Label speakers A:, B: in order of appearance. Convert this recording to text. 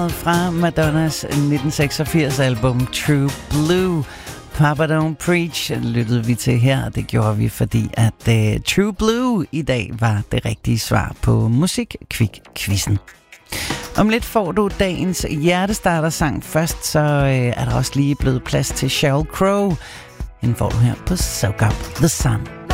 A: nummeret fra Madonnas 1986 album True Blue. Papa Don't Preach lyttede vi til her, og det gjorde vi, fordi at True Blue i dag var det rigtige svar på Musikquizzen. Om lidt får du dagens hjertestarter-sang først, så er der også lige blevet plads til Sheryl Crow. Den får du her på Soak Up The Sun.